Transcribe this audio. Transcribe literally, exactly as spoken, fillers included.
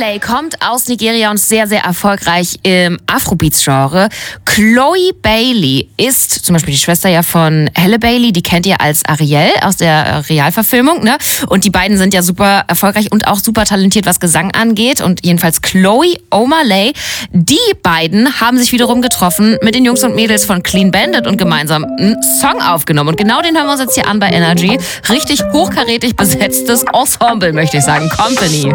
Omah Lay kommt aus Nigeria und ist sehr, sehr erfolgreich im Afrobeats-Genre. Chloe Bailey ist zum Beispiel die Schwester ja von Halle Bailey, die kennt ihr als Ariel aus der Realverfilmung, ne? Und die beiden sind ja super erfolgreich und auch super talentiert, was Gesang angeht. Und jedenfalls Chloe, Omah Lay, die beiden haben sich wiederum getroffen mit den Jungs und Mädels von Clean Bandit und gemeinsam einen Song aufgenommen. Und genau den hören wir uns jetzt hier an bei Energy. Richtig hochkarätig besetztes Ensemble, möchte ich sagen. Company.